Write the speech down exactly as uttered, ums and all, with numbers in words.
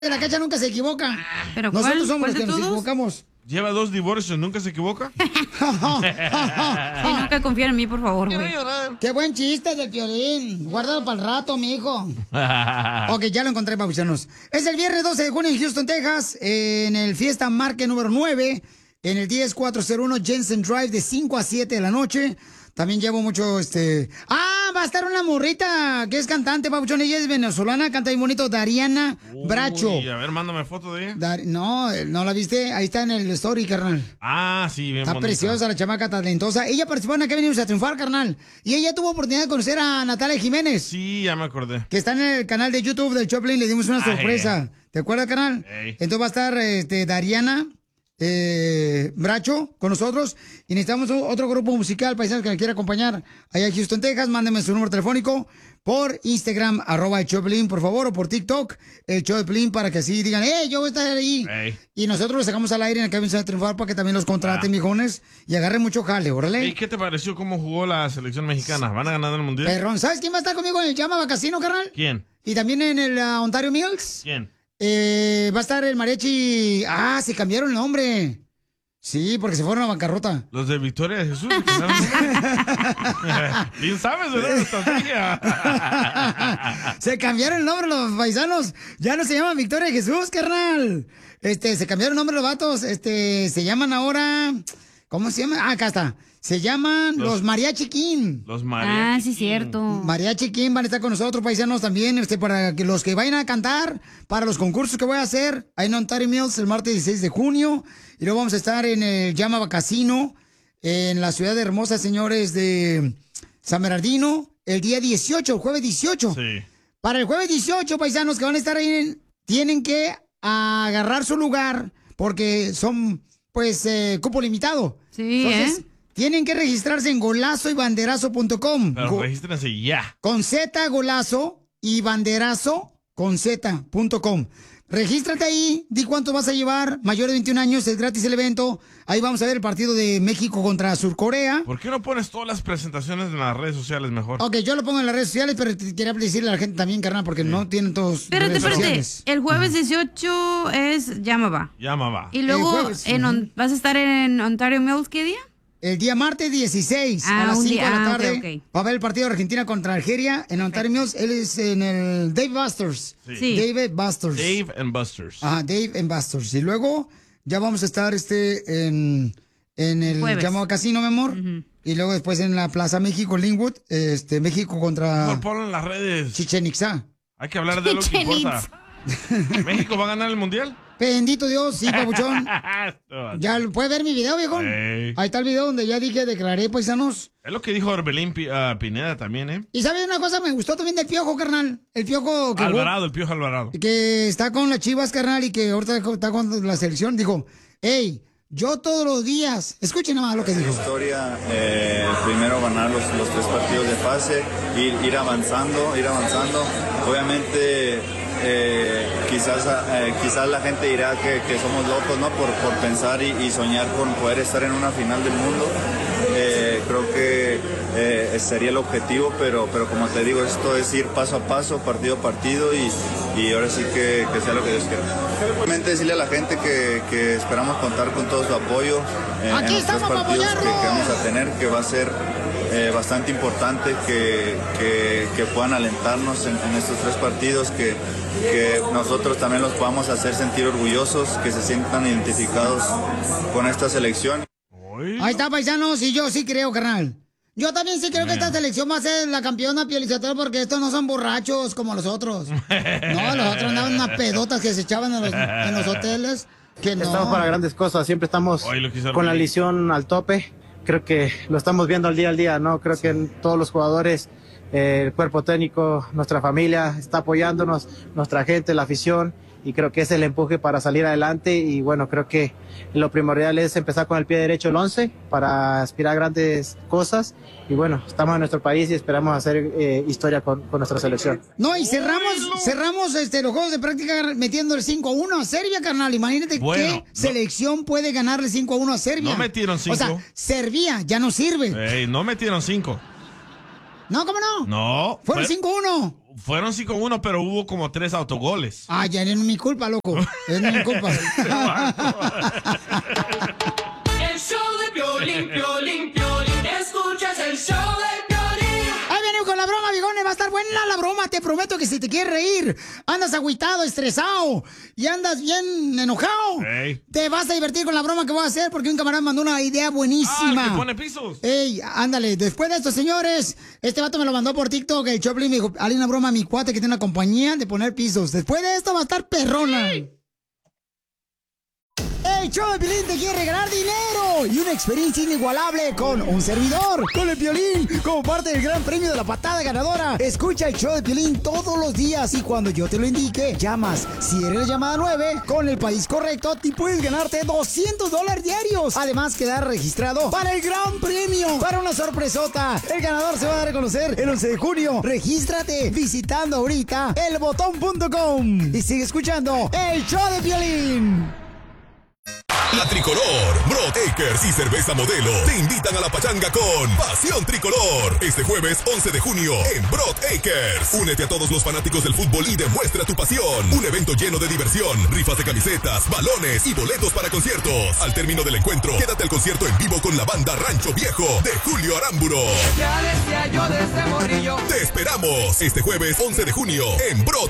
La Cacha nunca se equivoca. ¿Pero Nosotros cuál? somos ¿Cuál los de que nos todos? equivocamos. Lleva dos divorcios, ¿nunca se equivoca? Y nunca confía en mí, por favor, güey. Qué buen chiste del Piolín. Guárdalo para el rato, mi hijo. Ok, ya lo encontré, pausanos. Es el viernes doce de junio en Houston, Texas, en el Fiesta Marque número nueve, en el diez cuatrocientos uno Jensen Drive, de cinco a siete de la noche. También llevo mucho, este... ¡Ah! Va a estar una morrita que es cantante, papuchón. Ella es venezolana, canta bien bonito, Dariana Bracho. Uy, a ver, mándame foto de ella. Dar- No, ¿no la viste? Ahí está en el story, carnal. Ah, sí, bien Está bonita. preciosa la chamaca talentosa. Ella participó en Acá Venimos a Triunfar, carnal. Y ella tuvo oportunidad de conocer a Natalia Jiménez, Sí, ya me acordé. que está en el canal de YouTube del Choplin. Le dimos una Ay. sorpresa. ¿Te acuerdas, carnal? Ey. Entonces va a estar este, Dariana eh, Bracho con nosotros. Y necesitamos o- otro grupo musical, paisanos, que nos quiera acompañar allá en Houston, Texas. Mándenme su número telefónico por Instagram, arroba el Choplin, por favor, o por TikTok, el Choplin, para que así digan, ¡eh, yo voy a estar ahí! Ey. Y nosotros los sacamos al aire en Acá Venimos a Triunfar para que también los contraten, Ah. mijones, y agarren mucho jale, órale. ¿Y qué te pareció cómo jugó la selección mexicana? ¿Van a ganar el mundial? Perrón, ¿sabes quién va a estar conmigo en el Llama Vacasino, carnal? ¿Quién? Y también en el ah, Ontario Mills. ¿Quién? Eh, va a estar el mariachi. Ah, se cambiaron el nombre. Sí, porque se fueron a bancarrota. Los de Victoria de Jesús. ¿Que saben nombre? Bien sabes, ¿verdad? La estrategia. Se cambiaron el nombre los paisanos. Ya no se llaman Victoria de Jesús, carnal. Este, se cambiaron el nombre los vatos. Este, se llaman ahora. ¿Cómo se llaman? Ah, acá está. Se llaman los, Los- Mariachi King. Los Ah, mariachis. sí, cierto. Mariachi King van a estar con nosotros, paisanos, también, este, para que los que vayan a cantar, para los concursos que voy a hacer, ahí en Ontario Mills el martes dieciséis de junio, y luego vamos a estar en el Llama Casino, en la ciudad hermosa, señores, de San Bernardino, el día dieciocho, el jueves dieciocho. Sí. Para el jueves dieciocho, paisanos que van a estar ahí, tienen que agarrar su lugar, porque son, pues, eh, cupo limitado. Sí, ¿eh? Tienen que registrarse en golazo y banderazo punto com. Pero Go- regístrense ya. con Z, golazo y banderazo con Z punto com. Regístrate ahí, di cuánto vas a llevar, mayor de veintiún años, es gratis el evento. Ahí vamos a ver el partido de México contra Surcorea. ¿Por qué no pones todas las presentaciones en las redes sociales mejor? Ok, yo lo pongo en las redes sociales, pero te quería decirle a la gente también, carnal, porque no tienen todos Espérate, redes espérate. sociales. El jueves dieciocho es Llamaba. Llama, va. Y luego jueves, en ujú. On- vas a estar en Ontario Mills, ¿qué día? El día martes dieciséis Ah, a las un cinco día- de la ah, ok, tarde ok. va a haber el partido de Argentina contra Algeria en Ontario Mills. Él es en el Dave Busters. Sí. David Busters. Dave and Busters. Ajá, Dave and Busters. Y luego ya vamos a estar este en, en el Jueves. llamado Casino, mi amor. Y luego después en la Plaza México, Linwood, este, México contra Mejor ponlo en las redes. Chichen Itzá. Hay que hablar de lo que Chichen importa. ¿México va a ganar el mundial? Bendito Dios, sí, papuchón. Ya lo- puede ver mi video, viejo. Ey. Ahí está el video donde ya dije, declaré, paisanos. Es lo que dijo Orbelín Pi- ah, Pineda también, ¿eh? Y sabes una cosa, me gustó también del Piojo, carnal. El Piojo que, Alvarado, el Piojo Alvarado. que está con las Chivas, carnal, y que ahorita está con la selección, dijo, hey, yo todos los días, escuchen nada más lo que dijo. Historia, eh, primero ganar los, los tres partidos de fase, ir, ir avanzando, ir avanzando. Obviamente, eh, quizás, eh, quizás la gente dirá que, que somos locos, ¿no? Por, por pensar y, y soñar con poder estar en una final del mundo. Eh, creo que eh, sería el objetivo, pero, pero como te digo, esto es ir paso a paso, partido a partido y, y ahora sí que, que sea lo que Dios quiera. Realmente decirle a la gente que, que esperamos contar con todo su apoyo eh, en Aquí los tres estamos para partidos que, apoyarlos. que vamos a tener, que va a ser eh, bastante importante que, que, que puedan alentarnos en, en estos tres partidos, que, que nosotros también los podamos hacer sentir orgullosos, que se sientan identificados con esta selección. Uy. Ahí está, paisanos, y yo sí creo, carnal. Yo también sí creo que esta selección va a ser la campeona Piolichotelo porque estos no son borrachos como los otros. No, los otros andaban unas pedotas que se echaban en los, en los hoteles. Que no. Estamos para grandes cosas, siempre estamos Hoy lo quiso con la Orbelín. lesión al tope. Creo que lo estamos viendo al día al día, ¿no? Creo que en todos los jugadores, eh, el cuerpo técnico, nuestra familia está apoyándonos, nuestra gente, la afición, y creo que es el empuje para salir adelante. Y bueno, creo que lo primordial es empezar con el pie derecho el once para aspirar a grandes cosas. Y bueno, estamos en nuestro país y esperamos hacer eh, historia con, con nuestra selección. No, y cerramos, cerramos este, los juegos de práctica metiendo el cinco a uno a Serbia, carnal. Imagínate Bueno, qué selección puede ganarle cinco a uno a Serbia. No metieron cinco. O sea, Serbia ya no sirve. Ey, no metieron cinco. No, ¿cómo no? No. Fueron fue- cinco a uno. fueron cinco uno, pero hubo como tres autogoles. Ah, ya no es mi culpa, loco. Es mi culpa. El show de Piolín, Piolín, Piolín. Escuchas el show de Piolín. Ahí venimos con la broma, bigones. Va a estar buena la broma. Te prometo que si te quieres reír, andas agüitado, estresado y andas bien enojado, Ey. te vas a divertir con la broma que voy a hacer porque un camarada mandó una idea buenísima. Ah, que pone pisos. Ey, ándale. Después de esto, señores, este vato me lo mandó por TikTok. El Choplin me dijo, hazle una broma a mi cuate que tiene una compañía de poner pisos. Después de esto va a estar perrona. ¡Sí! El show de Piolín te quiere regalar dinero y una experiencia inigualable con un servidor, con el Piolín, como parte del gran premio de la patada ganadora. Escucha el show de Piolín todos los días y cuando yo te lo indique, llamas. Si eres llamada nueve, con el país correcto, te puedes ganarte doscientos dólares diarios. Además, quedar registrado para el gran premio, para una sorpresota. El ganador se va a dar a conocer el once de junio. Regístrate visitando ahorita el botón punto com y sigue escuchando el show de Piolín. La Tricolor, Brock Akers y Cerveza Modelo te invitan a la pachanga con Pasión Tricolor. Este jueves once de junio en Brock Akers. Únete a todos los fanáticos del fútbol y demuestra tu pasión. Un evento lleno de diversión, rifas de camisetas, balones y boletos para conciertos. Al término del encuentro, quédate al concierto en vivo con la banda Rancho Viejo de Julio Aramburo. Ya decía yo desde morrillo. Te esperamos este jueves once de junio en Brock